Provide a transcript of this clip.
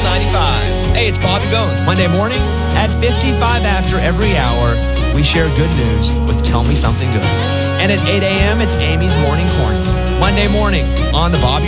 95. Hey, it's Bobby Bones. Monday morning at 55 after every hour, we share good news with Tell Me Something Good. And at 8 a.m., it's Amy's Morning Corny. Monday morning on the Bobby